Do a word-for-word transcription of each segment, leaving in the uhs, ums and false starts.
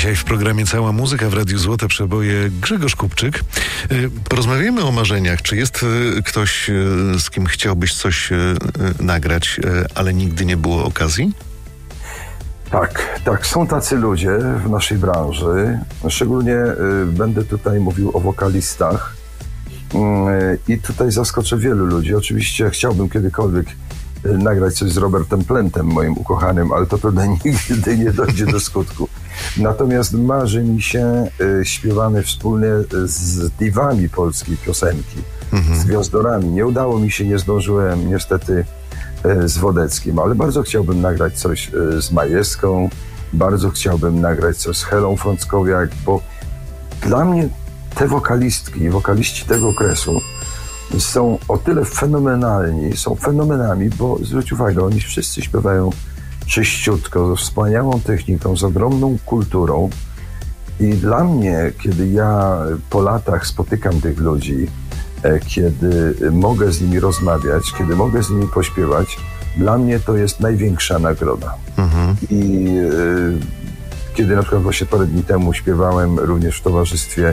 Dzisiaj w programie Cała Muzyka w Radiu Złote Przeboje Grzegorz Kupczyk. Porozmawiamy o marzeniach. Czy jest ktoś, z kim chciałbyś coś nagrać, ale nigdy nie było okazji? Tak, tak. Są tacy ludzie w naszej branży. Szczególnie y, będę tutaj mówił o wokalistach. Y, I tutaj zaskoczę wielu ludzi. Oczywiście chciałbym kiedykolwiek y, nagrać coś z Robertem Plantem, moim ukochanym, ale to pewnie nigdy nie dojdzie do skutku. Natomiast marzy mi się y, śpiewane wspólnie z diwami polskiej piosenki, mhm. z gwiazdorami. Nie udało mi się, nie zdążyłem niestety z Wodeckim, ale bardzo chciałbym nagrać coś z Majewską, bardzo chciałbym nagrać coś z Helą Frąckowiak, bo dla mnie te wokalistki i wokaliści tego okresu są o tyle fenomenalni, są fenomenami, bo zwróć uwagę, oni wszyscy śpiewają czyściutko, ze wspaniałą techniką, z ogromną kulturą i dla mnie, kiedy ja po latach spotykam tych ludzi, kiedy mogę z nimi rozmawiać, kiedy mogę z nimi pośpiewać, dla mnie to jest największa nagroda. Mhm. I y, kiedy na przykład właśnie parę dni temu śpiewałem również w towarzystwie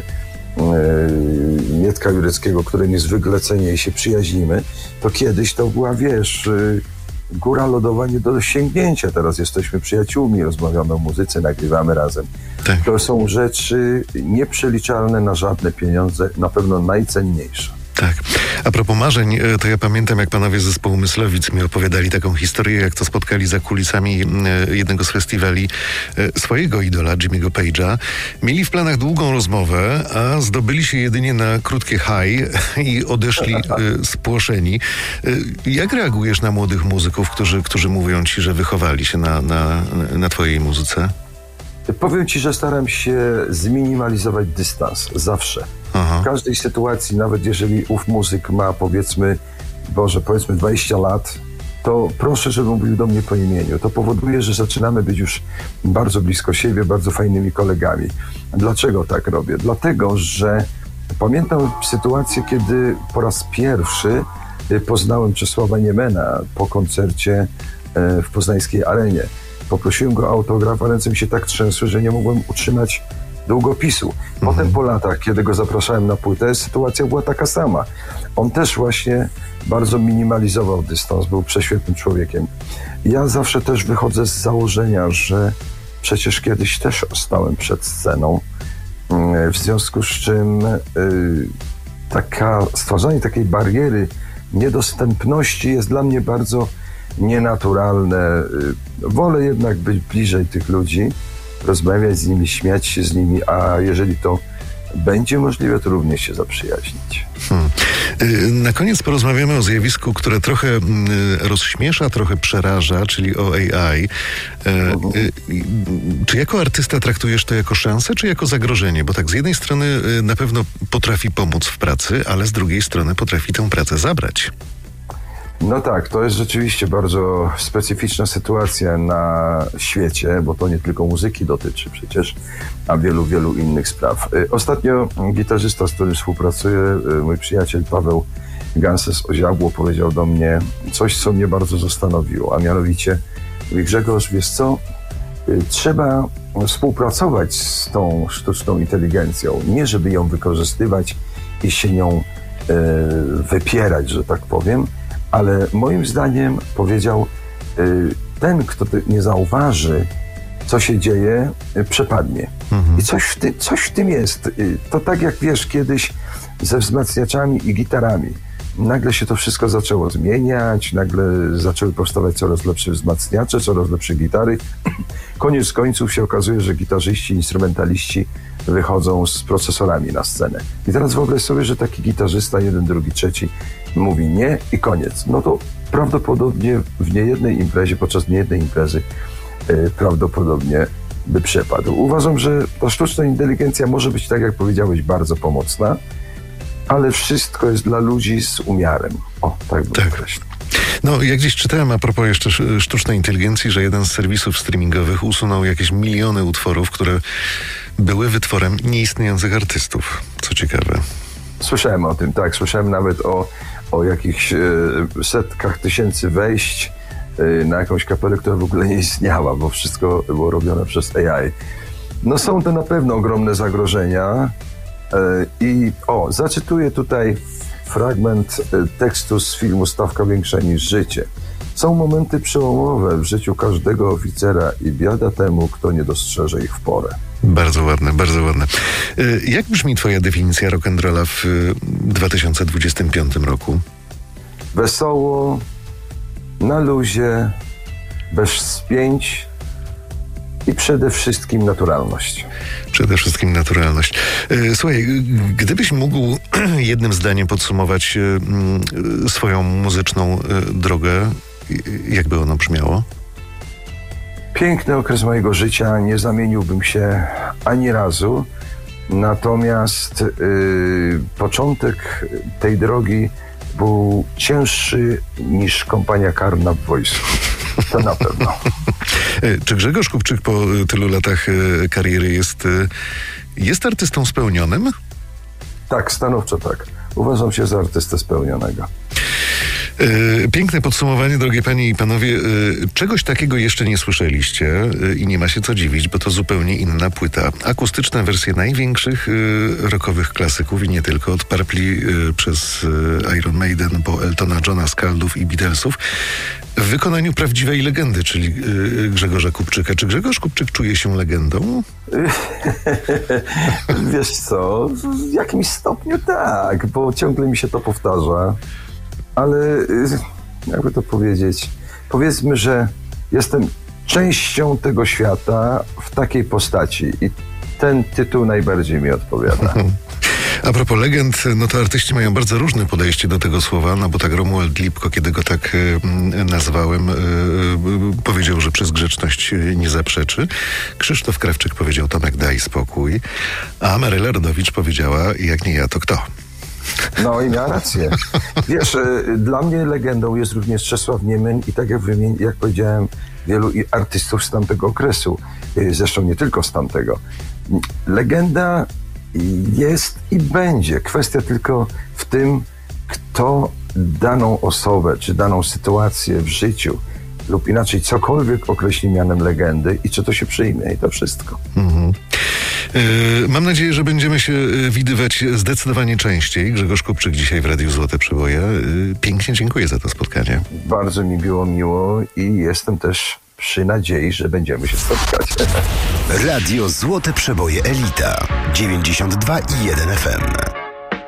y, Mietka Jureckiego, który niezwykle cenię i się przyjaźnimy, to kiedyś to była, wiesz, y, góra lodowa nie do dosięgnięcia. Teraz jesteśmy przyjaciółmi, rozmawiamy o muzyce, nagrywamy razem. Tak. To są rzeczy nieprzeliczalne na żadne pieniądze, na pewno najcenniejsze. Tak. A propos marzeń, to ja pamiętam, jak panowie z zespołu Myslowic mi opowiadali taką historię, jak to spotkali za kulisami jednego z festiwali swojego idola, Jimmy'ego Page'a. Mieli w planach długą rozmowę, a zdobyli się jedynie na krótkie high i odeszli spłoszeni. Jak reagujesz na młodych muzyków, którzy, którzy mówią ci, że wychowali się na, na, na twojej muzyce? Powiem ci, że staram się zminimalizować dystans. Zawsze. Aha. W każdej sytuacji, nawet jeżeli ów muzyk ma, powiedzmy, Boże, powiedzmy dwadzieścia lat, to proszę, żeby mówił do mnie po imieniu. To powoduje, że zaczynamy być już bardzo blisko siebie, bardzo fajnymi kolegami. Dlaczego tak robię? Dlatego, że pamiętam sytuację, kiedy po raz pierwszy poznałem Czesława Niemena po koncercie w poznańskiej Arenie. Poprosiłem go o autograf, a ręce mi się tak trzęsły, że nie mogłem utrzymać długopisu. Potem mhm. po latach, kiedy go zapraszałem na płytę, sytuacja była taka sama. On też właśnie bardzo minimalizował dystans, był prześwietnym człowiekiem. Ja zawsze też wychodzę z założenia, że przecież kiedyś też stałem przed sceną, w związku z czym yy, taka, stwarzanie takiej bariery niedostępności jest dla mnie bardzo nienaturalne. Wolę jednak być bliżej tych ludzi, rozmawiać z nimi, śmiać się z nimi, a jeżeli to będzie możliwe, to również się zaprzyjaźnić. Hmm. Na koniec porozmawiamy o zjawisku, które trochę rozśmiesza, trochę przeraża, czyli o A I. Mhm. Czy jako artysta traktujesz to jako szansę, czy jako zagrożenie? Bo tak, z jednej strony na pewno potrafi pomóc w pracy, ale z drugiej strony potrafi tę pracę zabrać. No tak, to jest rzeczywiście bardzo specyficzna sytuacja na świecie, bo to nie tylko muzyki dotyczy przecież, a wielu, wielu innych spraw. Ostatnio gitarzysta, z którym współpracuję, mój przyjaciel Paweł Ganses Oziabło, powiedział do mnie coś, co mnie bardzo zastanowiło, a mianowicie, mówi: Grzegorz, wiesz co, trzeba współpracować z tą sztuczną inteligencją, nie żeby ją wykorzystywać i się nią e, wypierać, że tak powiem, ale moim zdaniem, powiedział, ten, kto nie zauważy, co się dzieje, przepadnie. Mhm. I coś w, ty, coś w tym jest. To tak jak, wiesz, kiedyś ze wzmacniaczami i gitarami. Nagle się to wszystko zaczęło zmieniać, nagle zaczęły powstawać coraz lepsze wzmacniacze, coraz lepsze gitary. Koniec końców się okazuje, że gitarzyści, instrumentaliści wychodzą z procesorami na scenę. I teraz wyobraź sobie, że taki gitarzysta, jeden, drugi, trzeci mówi nie i koniec. No to prawdopodobnie w niejednej imprezie, podczas niejednej imprezy yy, prawdopodobnie by przepadł. Uważam, że ta sztuczna inteligencja może być, tak jak powiedziałeś, bardzo pomocna, ale wszystko jest dla ludzi z umiarem. O, tak bym tak określił. No, ja gdzieś czytałem a propos jeszcze sztucznej inteligencji, że jeden z serwisów streamingowych usunął jakieś miliony utworów, które były wytworem nieistniejących artystów. Co ciekawe. Słyszałem o tym, tak. Słyszałem nawet o, o jakichś e, setkach tysięcy wejść e, na jakąś kapelę, która w ogóle nie istniała, bo wszystko było robione przez A I. No są to na pewno ogromne zagrożenia i o, zacytuję tutaj fragment tekstu z filmu Stawka większa niż życie. Są momenty przełomowe w życiu każdego oficera i biada temu, kto nie dostrzeże ich w porę. Bardzo ładne, bardzo ładne. Jak brzmi twoja definicja rock'n'rolla w dwa tysiące dwudziestym piątym roku? Wesoło, na luzie, bez spięć i przede wszystkim naturalność. Przede wszystkim naturalność. Słuchaj, gdybyś mógł jednym zdaniem podsumować swoją muzyczną drogę, jakby ono brzmiało? Piękny okres mojego życia, nie zamieniłbym się ani razu, natomiast yy, początek tej drogi był cięższy niż kompania karna w wojsku. To na pewno. Czy Grzegorz Kupczyk po tylu latach kariery jest, jest artystą spełnionym? Tak, stanowczo tak. Uważam się za artystę spełnionego. Piękne podsumowanie, drogie panie i panowie. Czegoś takiego jeszcze nie słyszeliście i nie ma się co dziwić, bo to zupełnie inna płyta. Akustyczna wersja największych rockowych klasyków i nie tylko, od Purpli przez Iron Maiden po Eltona Johna, Skaldów i Beatlesów, w wykonaniu prawdziwej legendy, czyli Grzegorza Kupczyka. Czy Grzegorz Kupczyk czuje się legendą? Wiesz co, w jakimś stopniu tak, bo ciągle mi się to powtarza. Ale jakby to powiedzieć, powiedzmy, że jestem częścią tego świata w takiej postaci i ten tytuł najbardziej mi odpowiada. A propos legend, no to artyści mają bardzo różne podejście do tego słowa, no bo tak Romuald Lipko, kiedy go tak y, nazwałem, y, y, powiedział, że przez grzeczność nie zaprzeczy. Krzysztof Krawczyk powiedział: Tomek, daj spokój. A Maryla Rodowicz powiedziała: jak nie ja, to kto? No i miała rację. Wiesz, dla mnie legendą jest również Czesław Niemeń i tak jak, wymieni- jak powiedziałem, wielu artystów z tamtego okresu. Zresztą nie tylko z tamtego. Legenda jest i będzie. Kwestia tylko w tym, kto daną osobę, czy daną sytuację w życiu lub inaczej cokolwiek określi mianem legendy i czy to się przyjmie i to wszystko. Mhm. Yy, mam nadzieję, że będziemy się widywać zdecydowanie częściej. Grzegorz Kupczyk dzisiaj w Radiu Złote Przeboje. Yy, pięknie dziękuję za to spotkanie. Bardzo mi było miło i jestem też przy nadziei, że będziemy się spotkać. Radio Złote Przeboje Elita dziewięćdziesiąt dwa i jeden F M.